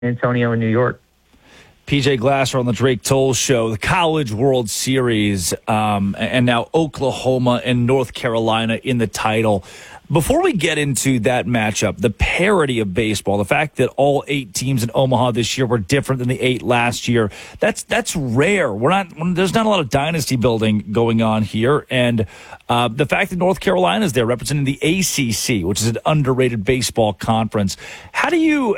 Antonio and New York. PJ Glasser on the Drake Toll Show, the College World Series, and now Oklahoma and North Carolina in the title. Before we get into that matchup, the parity of baseball, the fact that all 8 teams in Omaha this year were different than the 8 last year, that's rare. There's not a lot of dynasty building going on here, and the fact that North Carolina is there representing the ACC, which is an underrated baseball conference. What do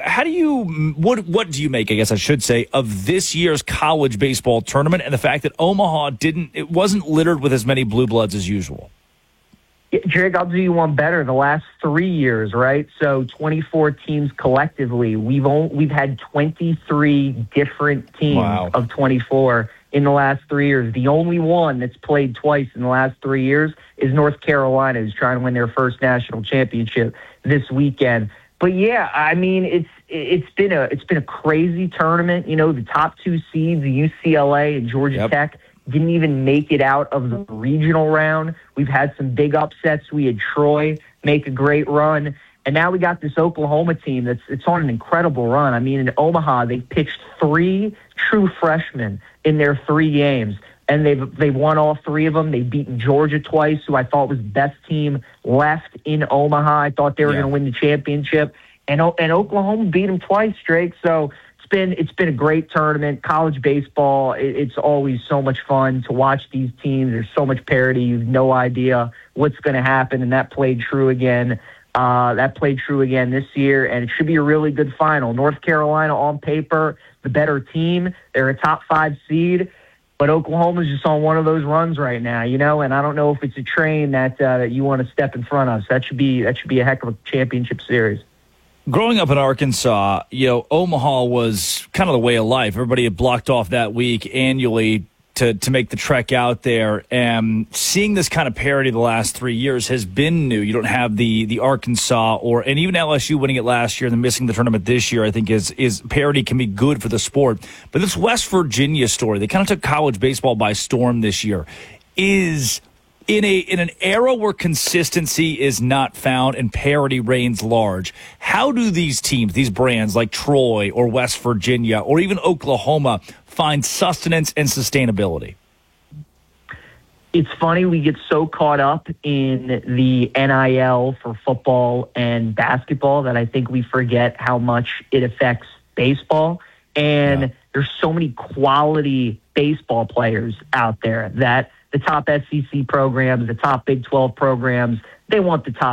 you make, I guess I should say, of this year's college baseball tournament and the fact that Omaha wasn't littered with as many blue bloods as usual? Drake, I'll do you one better. The last 3 years, right? So 24 teams collectively. We've had 23 different teams of 24 in the last 3 years. The only one that's played twice in the last 3 years is North Carolina, who's trying to win their first national championship this weekend. But yeah, I mean, it's been a crazy tournament. You know, the top 2 seeds, UCLA and Georgia Tech, didn't even make it out of the regional round. We've had some big upsets. We had Troy make a great run. And now we got this Oklahoma team it's on an incredible run. I mean, in Omaha, they pitched 3 true freshmen in their 3 games. And they've won all 3 of them. They've beaten Georgia twice, who I thought was the best team left in Omaha. I thought they were going to win the championship. And Oklahoma beat them twice, Drake. So it's been a great tournament. College baseball, it's always so much fun to watch these teams. There's so much parity. You have no idea what's going to happen, and that played true again. This year, and it should be a really good final. North Carolina, on paper, the better team. They're a top 5 seed, but Oklahoma's just on one of those runs right now, you know. And I don't know if it's a train that you want to step in front of. So that should be a heck of a championship series. Growing up in Arkansas, Omaha was kind of the way of life. Everybody had blocked off that week annually to make the trek out there. And seeing this kind of parity the last 3 years has been new. You don't have the Arkansas and even LSU winning it last year and then missing the tournament this year, I think is parity can be good for the sport. But this West Virginia story, they kind of took college baseball by storm this year, is in an era where consistency is not found and parity reigns large. How do these teams, these brands like Troy or West Virginia or even Oklahoma find sustenance and sustainability? It's funny, we get so caught up in the NIL for football and basketball that I think we forget how much it affects baseball. And there's so many quality baseball players out there that the top SEC programs, the top Big 12 programs, they want the top